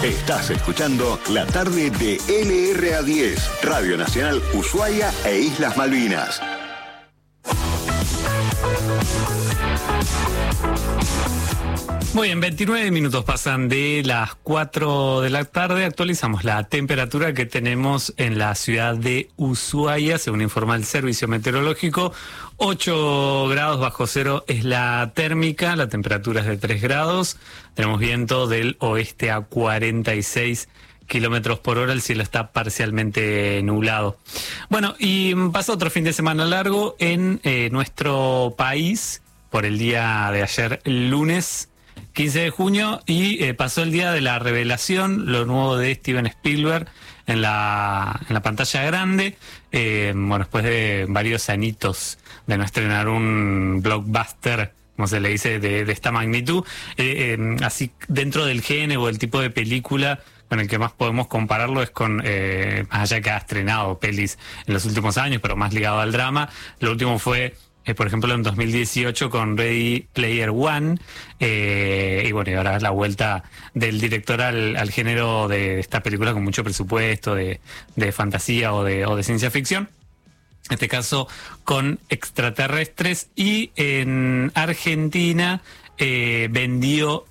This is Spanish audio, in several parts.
Estás escuchando la tarde de LRA10, Radio Nacional Ushuaia e Islas Malvinas. Muy bien, 29 minutos pasan de las 4 de la tarde. Actualizamos la temperatura que tenemos en la ciudad de Ushuaia, según informa el Servicio Meteorológico. 8 grados bajo cero es la térmica, la temperatura es de 3 grados. Tenemos viento del oeste a 46 kilómetros por hora, el cielo está parcialmente nublado. Bueno, y pasa otro fin de semana largo en nuestro país por el día de ayer, lunes 15 de junio, y pasó el día de la revelación, lo nuevo de Steven Spielberg en la pantalla grande. Bueno, después de varios añitos de no estrenar un blockbuster, como se le dice, de esta magnitud, así dentro del género, el tipo de película con el que más podemos compararlo es con, más allá que ha estrenado pelis en los últimos años, pero más ligado al drama. Lo último fue, por ejemplo, en 2018 con Ready Player One, y bueno, y ahora es la vuelta del director al género de esta película con mucho presupuesto, de fantasía o de ciencia ficción. En este caso con extraterrestres, y en Argentina vendió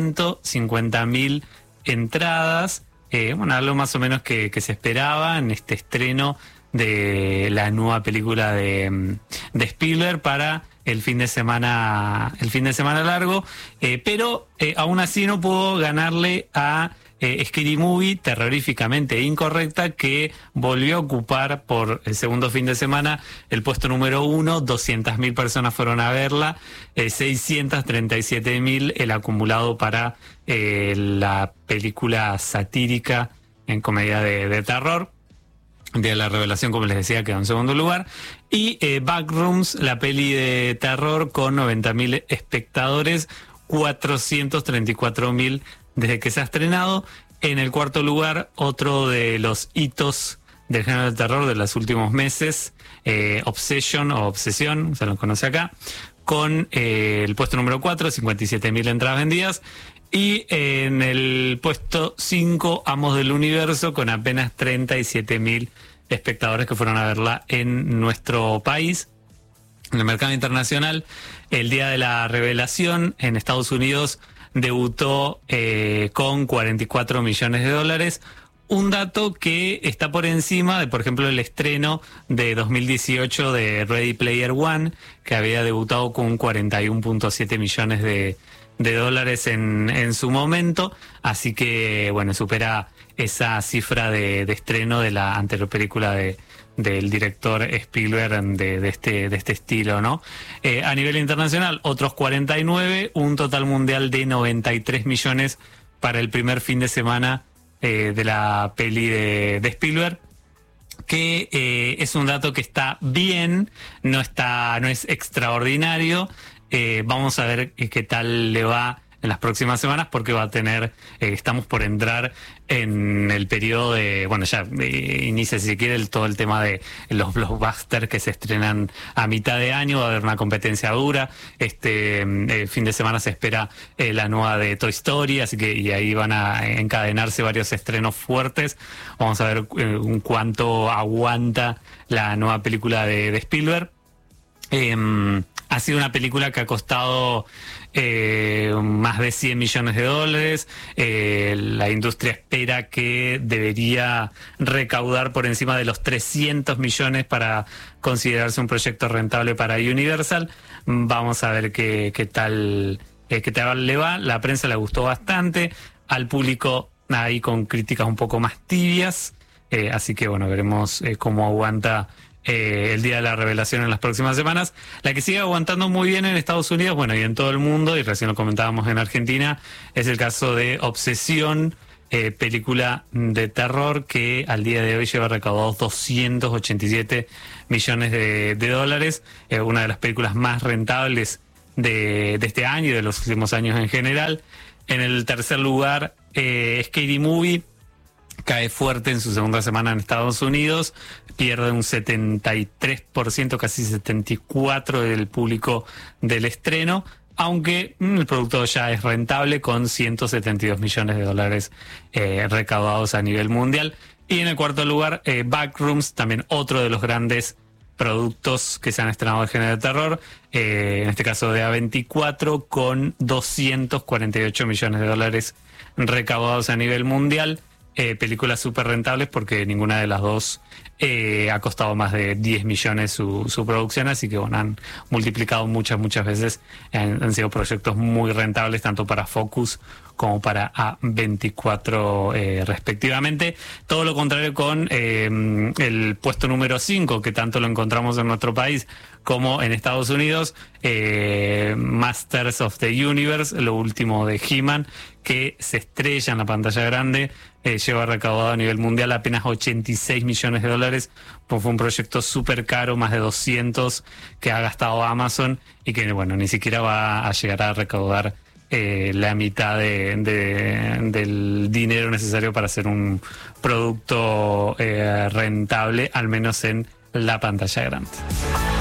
150.000 entradas, bueno, algo más o menos que se esperaba en este estreno de la nueva película de Spielberg para el fin de semana largo, pero aún así no pudo ganarle a Scary Movie, terroríficamente incorrecta, que volvió a ocupar por el segundo fin de semana el puesto número 1. 200.000 personas fueron a verla, 637.000 el acumulado para la película satírica en comedia de terror. De la revelación, como les decía, quedó en segundo lugar. Y Backrooms, la peli de terror con 90.000 espectadores, 434.000 desde que se ha estrenado. En el cuarto lugar, otro de los hitos del género de terror de los últimos meses, Obsession o Obsesión, se lo conoce acá, con el puesto número 4, 57.000 entradas vendidas. Y en el puesto 5, Amos del Universo, con apenas 37.000 espectadores que fueron a verla en nuestro país. En el mercado internacional, el día de la revelación en Estados Unidos debutó con $44 millones. Un dato que está por encima de, por ejemplo, el estreno de 2018 de Ready Player One, que había debutado con 41.7 millones de dólares en su momento. Así que, bueno, supera esa cifra de estreno de la anterior película del director Spielberg de este estilo, ¿no? A nivel internacional, otros 49, un total mundial de 93 millones para el primer fin de semana de la peli de Spielberg, que es un dato que está bien, no es extraordinario. Vamos a ver qué tal le va en las próximas semanas, porque va a tener, estamos por entrar en el periodo de, bueno, ya inicia, si se quiere, todo el tema de los blockbusters que se estrenan a mitad de año. Va a haber una competencia dura. Fin de semana se espera la nueva de Toy Story, así que y ahí van a encadenarse varios estrenos fuertes. Vamos a ver cuánto aguanta la nueva película de Spielberg. Ha sido una película que ha costado más de $100 millones. La industria espera que debería recaudar por encima de los 300 millones para considerarse un proyecto rentable para Universal. Vamos a ver qué tal le va. La prensa le gustó bastante, al público ahí con críticas un poco más tibias, así que bueno, veremos cómo aguanta el día de la revelación en las próximas semanas. La que sigue aguantando muy bien en Estados Unidos, bueno, y en todo el mundo, y recién lo comentábamos en Argentina, es el caso de Obsesión, película de terror que al día de hoy lleva recaudados 287 millones de dólares, una de las películas más rentables de este año y de los últimos años en general. En el tercer lugar, Scary Movie cae fuerte en su segunda semana en Estados Unidos, pierde un 73%, casi 74% del público del estreno. aunque el producto ya es rentable con 172 millones de dólares recaudados a nivel mundial. Y en el cuarto lugar, Backrooms, también otro de los grandes productos que se han estrenado de género de terror, en este caso de A24, con 248 millones de dólares recaudados a nivel mundial. Películas súper rentables porque ninguna de las dos ha costado más de 10 millones su producción, así que bueno, han multiplicado muchas veces, han sido proyectos muy rentables tanto para Focus como para A24 respectivamente. Todo lo contrario con el puesto número 5, que tanto lo encontramos en nuestro país como en Estados Unidos, Masters of the Universe, lo último de He-Man, que se estrella en la pantalla grande, lleva recaudado a nivel mundial apenas 86 millones de dólares, pues fue un proyecto súper caro, más de 200 que ha gastado Amazon y que bueno, ni siquiera va a llegar a recaudar la mitad del dinero necesario para hacer un producto rentable, al menos en la pantalla grande.